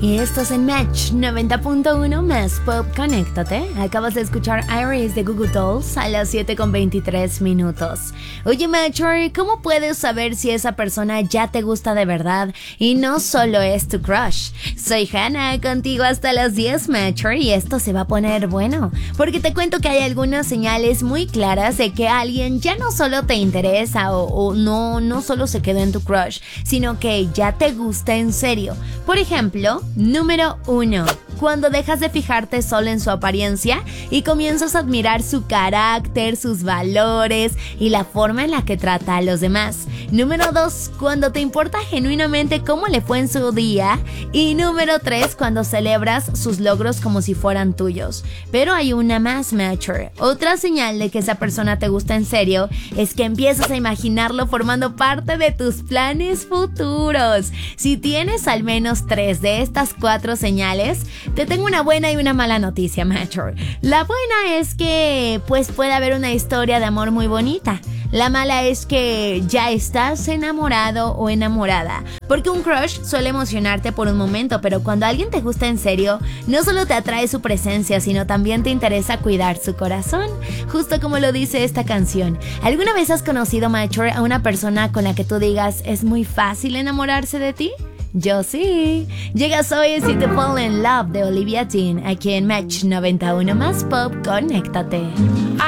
Y estás en Match 90.1 más Pop. Conéctate. Acabas de escuchar Iris de Google Dolls a las 7:23 minutos. Oye, Matcher, ¿cómo puedes saber si esa persona ya te gusta de verdad y no solo es tu crush? Soy Hannah, contigo hasta las 10, Matcher, y esto se va a poner bueno, porque te cuento que hay algunas señales muy claras de que alguien ya no solo te interesa o no solo se quedó en tu crush, sino que ya te gusta en serio. Por ejemplo, número 1. Cuando dejas de fijarte solo en su apariencia y comienzas a admirar su carácter, sus valores y la forma en la que trata a los demás. Número 2. Cuando te importa genuinamente cómo le fue en su día. Y número 3. Cuando celebras sus logros como si fueran tuyos. Pero hay una más, Matcher. Otra señal de que esa persona te gusta en serio es que empiezas a imaginarlo formando parte de tus planes futuros. Si tienes al menos 3 de estas 4 señales, te tengo una buena y una mala noticia, Matcher. La buena es que puede haber una historia de amor muy bonita. La mala es que ya estás enamorado o enamorada. Porque un crush suele emocionarte por un momento, pero cuando alguien te gusta en serio, no solo te atrae su presencia, sino también te interesa cuidar su corazón. Justo como lo dice esta canción. ¿Alguna vez has conocido, Matcher, a una persona con la que tú digas es muy fácil enamorarse de ti? Yo sí. Llegas hoy Si Te Fall in Love de Olivia Dean, aquí en Match 91 más Pop. Conéctate.